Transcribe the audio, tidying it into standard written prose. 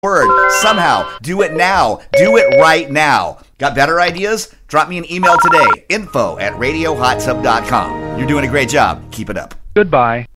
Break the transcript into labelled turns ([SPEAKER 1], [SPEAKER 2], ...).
[SPEAKER 1] word. Somehow. Do it now. Do it right now. Got better ideas? Drop me an email today. info@radiohotsub.com. You're doing a great job. Keep it up.
[SPEAKER 2] Goodbye.